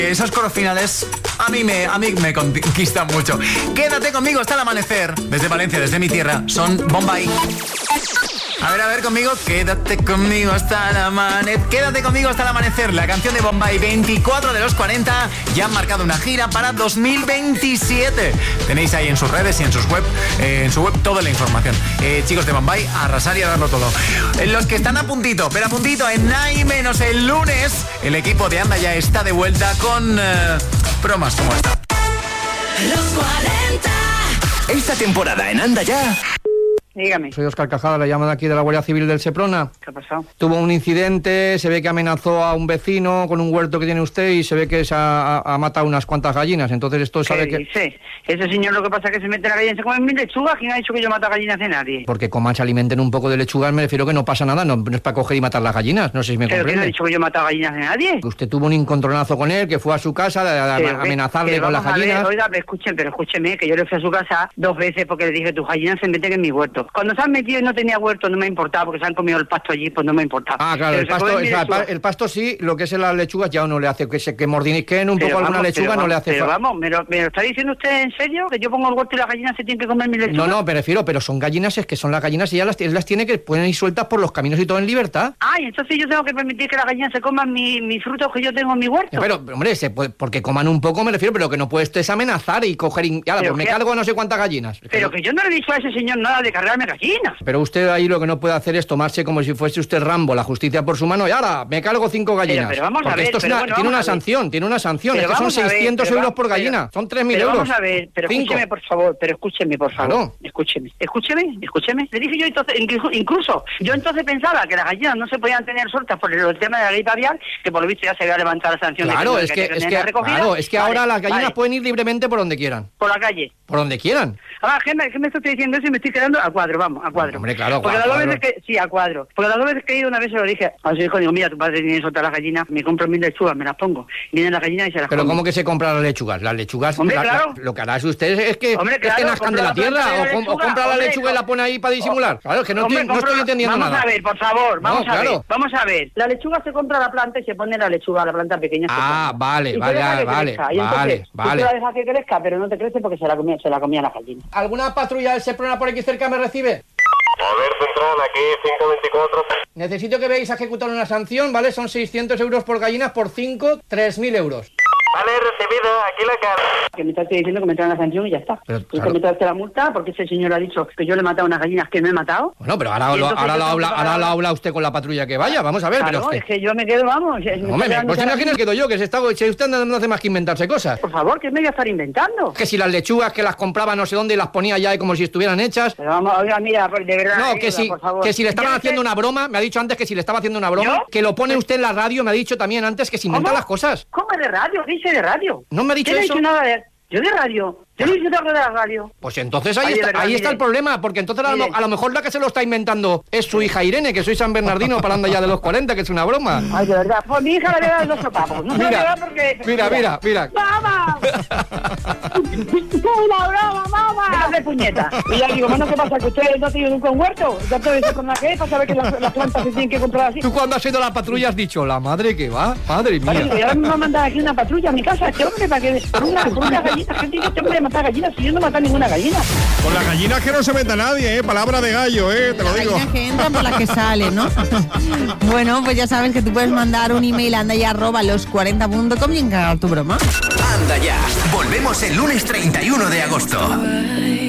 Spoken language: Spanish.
Esos coros finales a mí me conquistan mucho. Quédate conmigo hasta el amanecer. Desde Valencia, desde mi tierra, son Bombay. A ver conmigo. Quédate conmigo hasta el amanecer. Quédate conmigo hasta el amanecer. La canción de Bombay, 24 de los 40, ya han marcado una gira para 2027. Tenéis ahí en sus redes y en su web toda la información. Chicos de Bombay, a arrasar y a darlo todo. Los que están a puntito, pero a puntito, en nada y menos el lunes, el equipo de Anda Ya está de vuelta con bromas como esta. Los 40. Esta temporada en Anda Ya. Dígame. Soy Óscar Cajada, le llamo de aquí de la Guardia Civil del Seprona. ¿Qué ha pasado? Tuvo un incidente, se ve que amenazó a un vecino con un huerto que tiene usted y se ve que se ha matado unas cuantas gallinas. Entonces esto sabe que... dice? Ese señor lo que pasa es que se mete la gallina y se come mi lechuga. ¿Quién ha dicho que yo mato a gallinas de nadie? Porque coman, se alimenten un poco de lechugas, me refiero que no pasa nada, no es para coger y matar las gallinas, no sé si me ¿Pero comprende. quién ha dicho que yo mato a gallinas de nadie? Usted tuvo un encontronazo con él, que fue a su casa a amenazarle con las gallinas. Oiga, pero escúcheme, que yo le fui a su casa 2 veces porque le dije, tus gallinas se meten en mi huerto. Cuando se han metido y no tenía huerto, no me importaba, porque se han comido el pasto allí, pues no me importaba. Ah, claro, el pasto sí, lo que es las lechugas ya no le hace, que mordisquen un poco alguna lechuga no le hace falta. falta. ¿me lo está diciendo usted en serio? ¿Que yo pongo el huerto y las gallinas se tienen que comer mi lechuga? No, me refiero, pero son gallinas, es que son las gallinas y ya las tiene que pueden ir sueltas por los caminos y todo en libertad. Ah, y entonces yo tengo que permitir que las gallinas se coman mis frutos que yo tengo en mi huerto. Pero, hombre, porque coman un poco, me refiero, pero que no puede usted es amenazar y coger pues me cargo no sé cuántas gallinas. Pero que yo no le he dicho a ese señor nada de cargarme gallinas. Pero usted ahí lo que no puede hacer es tomarse como si fuese usted Rambo, la justicia por su mano, y ahora me cargo 5 gallinas. Pero vamos a ver, esto tiene una sanción, es que son 600 euros por gallina, son 3.000 euros. Vamos a ver, pero 5. escúcheme por favor, Claro. Escúcheme. Le dije yo entonces, incluso, yo entonces pensaba que las gallinas no se podían tener sueltas por el tema de la ley pavial, que por lo visto ya se había levantado la sanción. Claro, es que ahora las gallinas pueden ir libremente por donde quieran. Por la calle. Por donde quieran. ¿Qué me estoy diciendo eso y me estoy quedando a cuadro? Vamos, a cuadro. Hombre, claro, porque las 2 veces que... Sí, a cuadro. Porque las 2 veces que he ido, una vez se lo dije a su hijo, digo, mira, tu padre tiene que soltar las gallinas, me compro 1000 lechugas, me las pongo. Vienen las gallinas y se las Pero comen. ¿cómo que se compran las lechugas? Las lechugas, hombre, claro. lo que hará usted es que nazcan de la tierra, o compra la lechuga y la pone ahí para disimular. Claro, es que no estoy entendiendo nada. Vamos a ver, por favor, vamos a ver. La lechuga se compra a la planta y se pone la lechuga a la planta pequeña. Vale. Y tú la dejas que crezca, pero no te crece porque se la comía la gallina. ¿Alguna patrulla del Seprona por aquí cerca me recibe? A ver, central, aquí 524. Necesito que veáis a ejecutar una sanción, ¿vale? Son 600 euros por gallinas, por 5, 3.000 euros. Vale, recibido, aquí la cara. Que me estás diciendo que me traen la sanción y ya está. Pero, que me traes la multa porque ese señor ha dicho que yo le he matado a unas gallinas que no he matado. Bueno, pero ahora lo habla usted con la patrulla que vaya, vamos a ver. Claro, pero es que yo me quedo, vamos. Pues imagínate que quedo yo, que si usted no hace más que inventarse cosas. Por favor, ¿qué me voy a estar inventando? Que si las lechugas que las compraba no sé dónde y las ponía ya como si estuvieran hechas. Pero vamos, oiga, mira, de verdad. No, que si le estaban haciendo una broma, me ha dicho antes que si le estaba haciendo una broma, ¿yo? que lo pone usted en la radio, me ha dicho también antes que se inventa las cosas. ¿Cómo de radio? ¿Qué hice de radio? ¿No me ha dicho eso? Yo no he dicho nada de... Yo de radio. Yo no he dicho algo de la radio. Pues entonces ahí está el problema, porque entonces a lo mejor la que se lo está inventando es su hija Irene, que soy San Bernardino para andar ya de los 40, que es una broma. Ay, de verdad. Pues mi hija la lleva de los sopapos. No se la lleva porque... Mira. ¡Mamá! ¡Una broma, mamá! ¡Déjame puñeta! Y ya digo, bueno, ¿qué pasa? ¿Que ustedes no tienen nunca un huerto? ¿Ya te dice con la que para saber que las plantas se tienen que comprar así? Tú cuando has ido a la patrulla has dicho, la madre que va, madre mía. Vale, y ahora me va a mandar aquí una patrulla a mi casa, este hombre, para que... Por una gallina, gente que este hombre matar gallinas, si yo no mato ninguna gallina. Con las gallinas que no se meta nadie, palabra de gallo, te lo digo. Las gallinas que entran por las que salen, ¿no? Bueno, pues ya sabes que tú puedes mandar un email a andaya@los40.com y encargar tu broma. Anda Ya, volvemos el lunes 31 de agosto.